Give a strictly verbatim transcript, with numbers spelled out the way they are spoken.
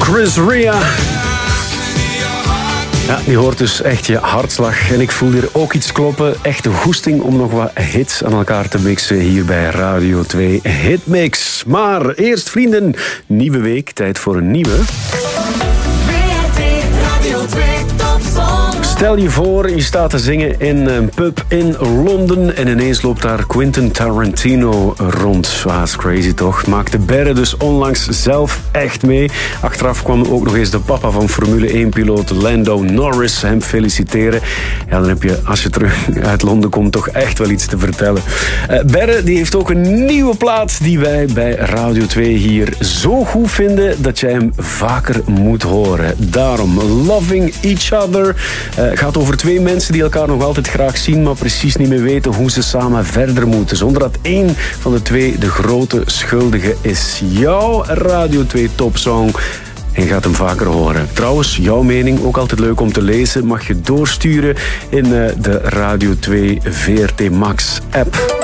Chris Rea. Ja, die hoort dus echt je hartslag. En ik voel hier ook iets kloppen. Echte goesting om nog wat hits aan elkaar te mixen hier bij Radio twee Hitmix. Maar eerst, vrienden, nieuwe week. Tijd voor een nieuwe. Stel je voor, je staat te zingen in een pub in Londen en ineens loopt daar Quentin Tarantino rond. Ah, dat is crazy toch? Maakte Berre dus onlangs zelf echt mee. Achteraf kwam ook nog eens de papa van Formule één-piloot Lando Norris hem feliciteren. Ja, dan heb je, als je terug uit Londen komt, toch echt wel iets te vertellen. Uh, Berre die heeft ook een nieuwe plaat die wij bij Radio twee hier zo goed vinden dat jij hem vaker moet horen. Daarom, Loving Each Other. Uh, gaat over twee mensen die elkaar nog altijd graag zien, maar precies niet meer weten hoe ze samen verder moeten. Zonder dat één van de twee de grote schuldige is. Jouw Radio twee topsong. En je gaat hem vaker horen. Trouwens, jouw mening, ook altijd leuk om te lezen, mag je doorsturen in de Radio twee V R T Max app.